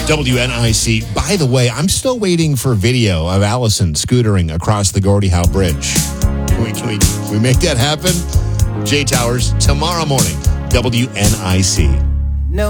WNIC. By the way, I'm still waiting for video of Allison scootering across the Gordie Howe Bridge. Can we make that happen? Jay Towers, tomorrow morning, WNIC.